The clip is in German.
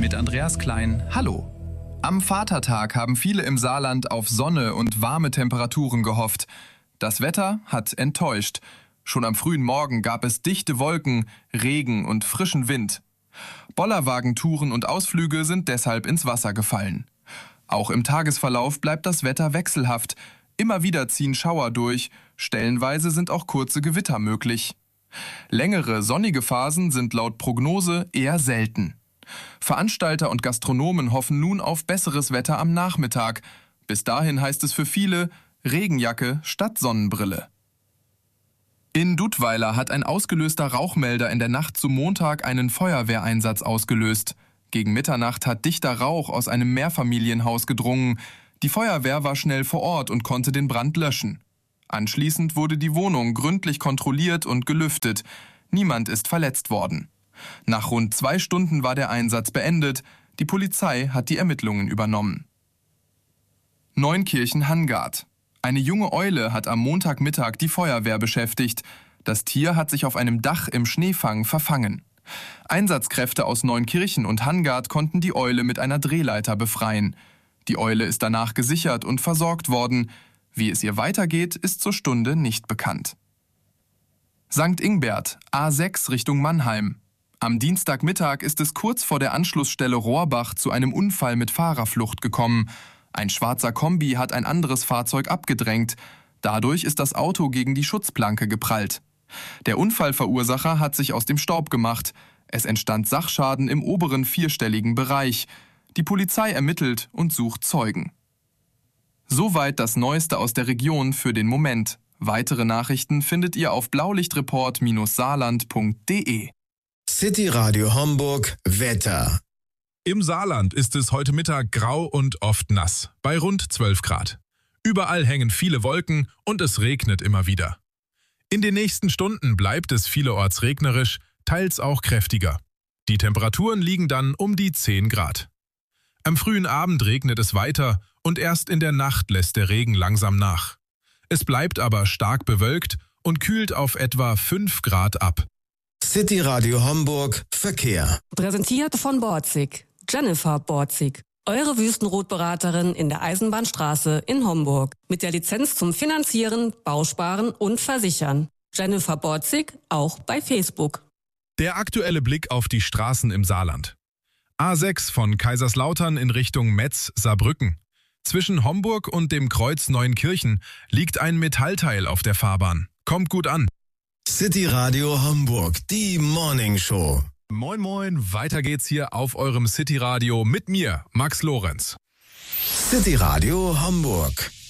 mit Andreas Klein. Hallo. Am Vatertag haben viele im Saarland auf Sonne und warme Temperaturen gehofft. Das Wetter hat enttäuscht. Schon am frühen Morgen gab es dichte Wolken, Regen und frischen Wind. Bollerwagentouren und Ausflüge sind deshalb ins Wasser gefallen. Auch im Tagesverlauf bleibt das Wetter wechselhaft. Immer wieder ziehen Schauer durch, stellenweise sind auch kurze Gewitter möglich. Längere sonnige Phasen sind laut Prognose eher selten. Veranstalter und Gastronomen hoffen nun auf besseres Wetter am Nachmittag. Bis dahin heißt es für viele Regenjacke statt Sonnenbrille. In Dudweiler hat ein ausgelöster Rauchmelder in der Nacht zum Montag einen Feuerwehreinsatz ausgelöst. Gegen Mitternacht hat dichter Rauch aus einem Mehrfamilienhaus gedrungen. Die Feuerwehr war schnell vor Ort und konnte den Brand löschen. Anschließend wurde die Wohnung gründlich kontrolliert und gelüftet. Niemand ist verletzt worden. Nach rund 2 Stunden war der Einsatz beendet. Die Polizei hat die Ermittlungen übernommen. Neunkirchen-Hangard. Eine junge Eule hat am Montagmittag die Feuerwehr beschäftigt. Das Tier hat sich auf einem Dach im Schneefang verfangen. Einsatzkräfte aus Neunkirchen und Hangard konnten die Eule mit einer Drehleiter befreien. Die Eule ist danach gesichert und versorgt worden. Wie es ihr weitergeht, ist zur Stunde nicht bekannt. St. Ingbert, A6 Richtung Mannheim. Am Dienstagmittag ist es kurz vor der Anschlussstelle Rohrbach zu einem Unfall mit Fahrerflucht gekommen. Ein schwarzer Kombi hat ein anderes Fahrzeug abgedrängt. Dadurch ist das Auto gegen die Schutzplanke geprallt. Der Unfallverursacher hat sich aus dem Staub gemacht. Es entstand Sachschaden im oberen 4-stelligen Bereich. Die Polizei ermittelt und sucht Zeugen. Soweit das Neueste aus der Region für den Moment. Weitere Nachrichten findet ihr auf blaulichtreport-saarland.de. City Radio Homburg Wetter. Im Saarland ist es heute Mittag grau und oft nass, bei rund 12 Grad. Überall hängen viele Wolken und es regnet immer wieder. In den nächsten Stunden bleibt es vielerorts regnerisch, teils auch kräftiger. Die Temperaturen liegen dann um die 10 Grad. Am frühen Abend regnet es weiter und erst in der Nacht lässt der Regen langsam nach. Es bleibt aber stark bewölkt und kühlt auf etwa 5 Grad ab. City Radio Homburg Verkehr. Präsentiert von Borzig. Jennifer Borzig. Eure Wüstenrotberaterin in der Eisenbahnstraße in Homburg. Mit der Lizenz zum Finanzieren, Bausparen und Versichern. Jennifer Borzig auch bei Facebook. Der aktuelle Blick auf die Straßen im Saarland. A6 von Kaiserslautern in Richtung Metz-Saarbrücken. Zwischen Homburg und dem Kreuz Neunkirchen liegt ein Metallteil auf der Fahrbahn. Kommt gut an. City Radio Homburg, die Morning Show. Moin moin, weiter geht's hier auf eurem City Radio mit mir, Max Lorenz. City Radio Homburg.